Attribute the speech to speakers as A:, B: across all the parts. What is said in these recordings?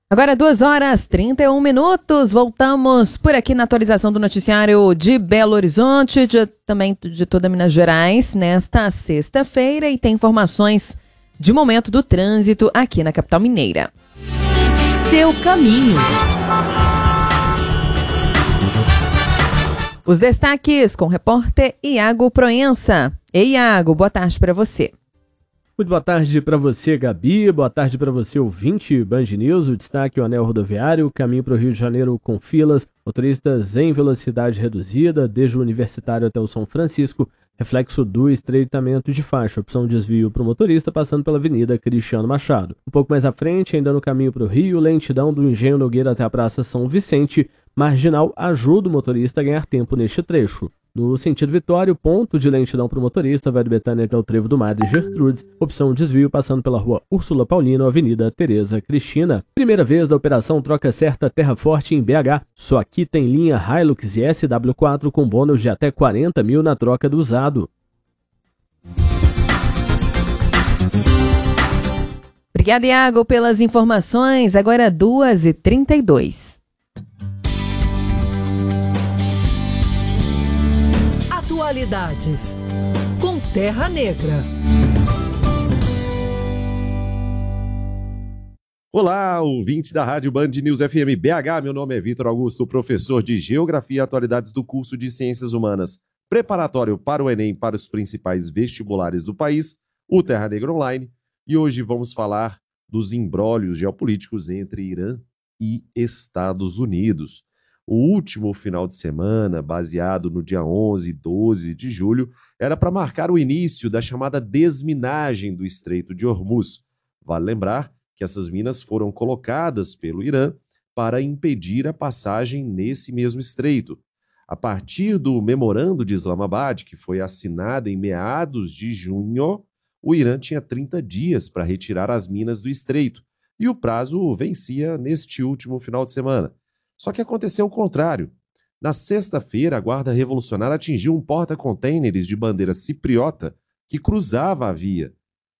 A: Agora 2h31. Voltamos por aqui na atualização do noticiário de Belo Horizonte, também de toda Minas Gerais, nesta sexta-feira, e tem informações de momento do trânsito aqui na capital mineira.
B: Seu caminho.
A: Os destaques com o repórter Iago Proença. Ei, Iago, boa tarde para você.
C: Muito boa tarde para você, Gabi. Boa tarde para você, ouvinte Band News. O destaque: o anel rodoviário, caminho para o Rio de Janeiro com filas, motoristas em velocidade reduzida, desde o Universitário até o São Francisco, reflexo do estreitamento de faixa, opção desvio para o motorista, passando pela Avenida Cristiano Machado. Um pouco mais à frente, ainda no caminho para o Rio, lentidão do Engenho Nogueira até a Praça São Vicente, marginal ajuda o motorista a ganhar tempo neste trecho. No sentido Vitória, o ponto de lentidão para o motorista vai de Betânia até o Trevo do Madre Gertrudes, opção desvio passando pela rua Úrsula Paulino, Avenida Tereza Cristina. Primeira vez da operação Troca Certa Terra Forte em BH. Só aqui tem linha Hilux e SW4 com bônus de até 40 mil na troca do usado.
A: Obrigada, Iago, pelas informações. Agora 2h32.
B: Atualidades com Terra Negra.
D: Olá, ouvinte da Rádio Band News FM BH. Meu nome é Vitor Augusto, professor de Geografia e Atualidades do curso de Ciências Humanas, preparatório para o Enem para os principais vestibulares do país, o Terra Negra Online. E hoje vamos falar dos imbrólios geopolíticos entre Irã e Estados Unidos. O último final de semana, baseado no dia 11 e 12 de julho, era para marcar o início da chamada desminagem do Estreito de Hormuz. Vale lembrar que essas minas foram colocadas pelo Irã para impedir a passagem nesse mesmo estreito. A partir do memorando de Islamabad, que foi assinado em meados de junho, o Irã tinha 30 dias para retirar as minas do estreito, e o prazo vencia neste último final de semana. Só que aconteceu o contrário. Na sexta-feira, a Guarda Revolucionária atingiu um porta-contêineres de bandeira cipriota que cruzava a via.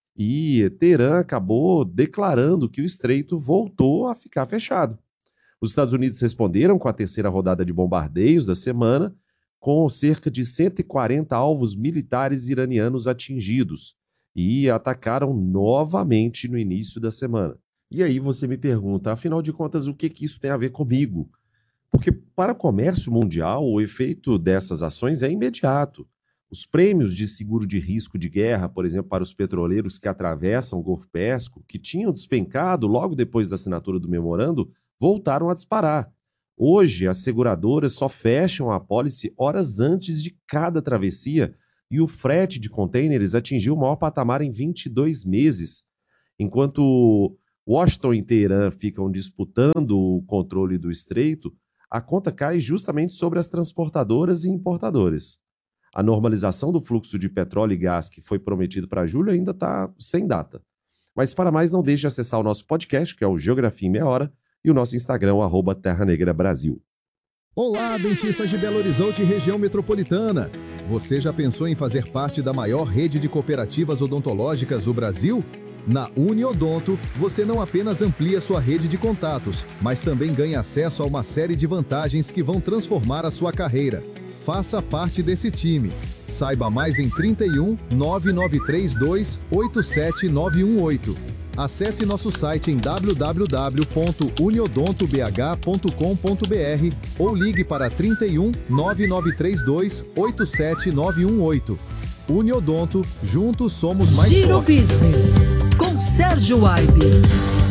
D: E Teherã acabou declarando que o estreito voltou a ficar fechado. Os Estados Unidos responderam com a terceira rodada de bombardeios da semana, com cerca de 140 alvos militares iranianos atingidos, e atacaram novamente no início da semana. E aí você me pergunta, afinal de contas, o que isso tem a ver comigo? Porque para o comércio mundial, o efeito dessas ações é imediato. Os prêmios de seguro de risco de guerra, por exemplo, para os petroleiros que atravessam o Golfo Pérsico, que tinham despencado logo depois da assinatura do memorando, voltaram a disparar. Hoje, as seguradoras só fecham a apólice horas antes de cada travessia e o frete de contêineres atingiu o maior patamar em 22 meses. Enquanto Washington e Teherã ficam disputando o controle do estreito, a conta cai justamente sobre as transportadoras e importadoras. A normalização do fluxo de petróleo e gás que foi prometido para julho ainda está sem data. Mas para mais, não deixe de acessar o nosso podcast, que é o Geografia em Meia Hora, e o nosso Instagram, @Terra Negra Brasil.
E: Olá, dentistas de Belo Horizonte e região metropolitana. Você já pensou em fazer parte da maior rede de cooperativas odontológicas do Brasil? Na Uniodonto, você não apenas amplia sua rede de contatos, mas também ganha acesso a uma série de vantagens que vão transformar a sua carreira. Faça parte desse time. Saiba mais em 31 9932 87918. Acesse nosso site em www.uniodontobh.com.br ou ligue para 31 9932 87918. Uniodonto, juntos somos mais
B: Giro
E: fortes.
B: Business, com Sérgio Aibe.